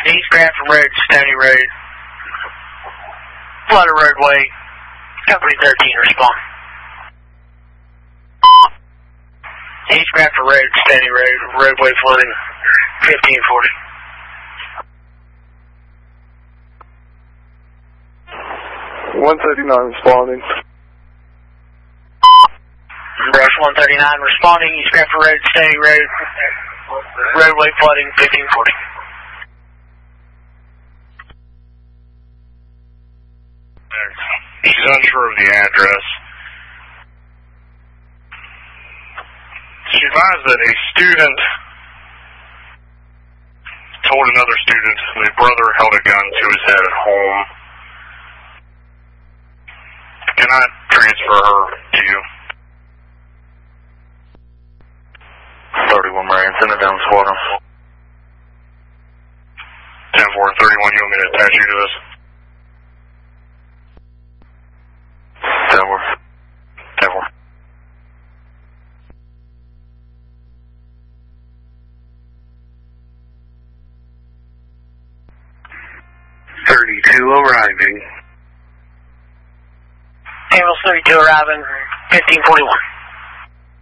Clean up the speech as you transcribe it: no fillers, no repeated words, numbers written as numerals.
East Bradford Road, Stony Road. Flooded roadway. Company 13, respond. East Bradford Road, Stony Road, roadway flooding, 1540. (139) responding. Brush 139 responding, East Bradford Road, Stony Road, roadway flooding, 1540. He's unsure of the address. She advised that a student told another student that a brother held a gun to his head at home. Can I transfer her to you? 31 Marine, send it down to squadron. 10-4, 31, you want me to attach you to this? 10-4. 10-4. Ambulance 32 arriving, 1541.